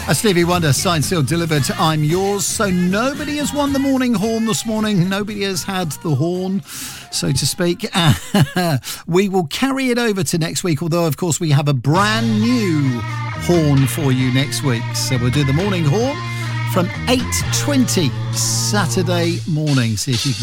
Stevie Wonder, Signed, Sealed, Delivered, I'm Yours. So nobody has won the morning horn this morning. Nobody has had the horn, so to speak. We will carry it over to next week, although, of course, we have a brand new horn for you next week. So we'll do the morning horn from 8:20 Saturday morning. See if you can